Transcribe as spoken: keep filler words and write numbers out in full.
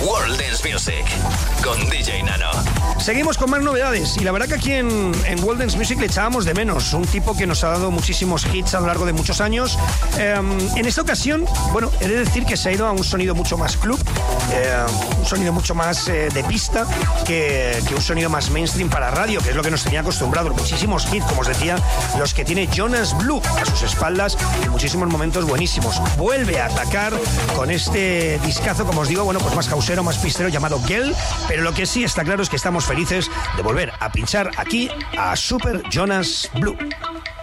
World Dance Music con D J Nano. Seguimos con más novedades y la verdad que aquí en, en World Dance Music le echábamos de menos. Un tipo que nos ha dado muchísimos hits a lo largo de muchos años. Eh, en esta ocasión, bueno, he de decir que se ha ido a un sonido mucho más club, eh, un sonido mucho más eh, de pista que, que un sonido más mainstream para radio, que es lo que nos tenía acostumbrados. Muchísimos hits, como os decía, los que tiene Jonas Blue a sus espaldas y muchísimos momentos buenísimos. Vuelve a atacar con este discazo, como os digo, bueno, pues más causero, más pistero, llamado Girl, pero lo que sí está claro es que estamos felices de volver a pinchar aquí a Super Jonas Blue.